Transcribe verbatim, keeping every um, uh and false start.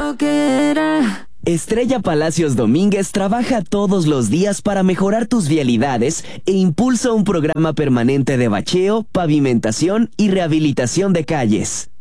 lo que era. Estrella Palacios Domínguez trabaja todos los días para mejorar tus vialidades e impulsa un programa permanente de bacheo, pavimentación y rehabilitación de calles.